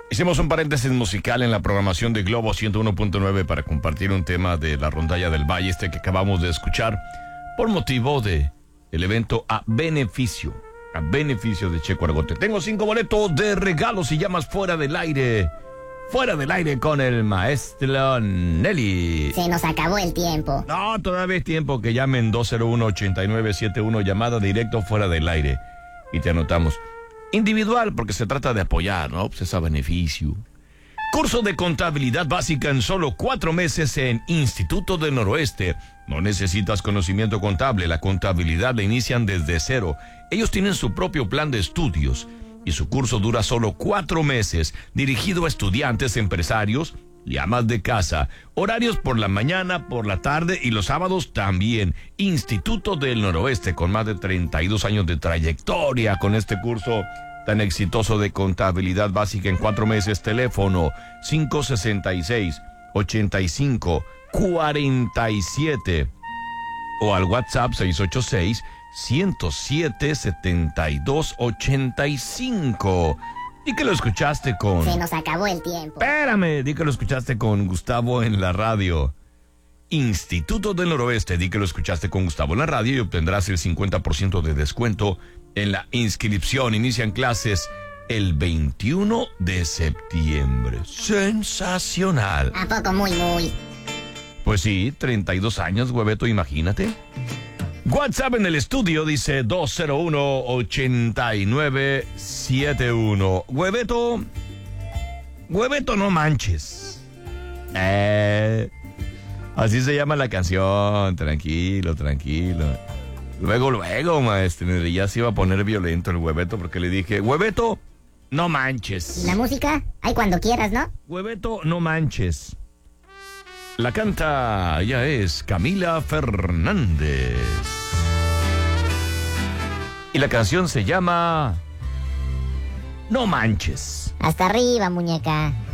Hicimos un paréntesis musical en la programación de Globo 101.9 para compartir un tema de la rondalla del Valle, que acabamos de escuchar, por motivo de el evento a beneficio de Checo Argote. Tengo 5 boletos de regalo si llamas fuera del aire con el maestro Nelly. Se nos acabó el tiempo. No, todavía es tiempo. Que llamen 201-8971, llamada directo fuera del aire, y te anotamos. Individual, porque se trata de apoyar, ¿no? Pues es a beneficio. Curso de contabilidad básica en solo 4 meses en Instituto del Noroeste. No necesitas conocimiento contable, la contabilidad la inician desde cero. Ellos tienen su propio plan de estudios y su curso dura solo 4 meses, dirigido a estudiantes, empresarios y amas de casa. Horarios por la mañana, por la tarde y los sábados también. Instituto del Noroeste, con más de 32 años de trayectoria con este curso tan exitoso de contabilidad básica en 4 meses. Teléfono 566-8547 o al WhatsApp 686-107-7285. Di que lo escuchaste con... Se nos acabó el tiempo. Espérame, di que lo escuchaste con Gustavo en la radio. Instituto del Noroeste, di que lo escuchaste con Gustavo en la radio y obtendrás el 50% de descuento en la inscripción. Inician clases el 21 de septiembre. Sensacional. ¿A poco muy? Pues sí, 32 años, hueveto, imagínate. WhatsApp en el estudio dice 201-8971. Hueveto, no manches. Así se llama la canción. Tranquilo. Luego, maestro, ya se iba a poner violento el Hueveto porque le dije, Hueveto, no manches. ¿Y la música? Ay, cuando quieras, ¿no? Hueveto, no manches. La canta, ella es Camila Fernández. Y la canción se llama No manches. Hasta arriba, muñeca.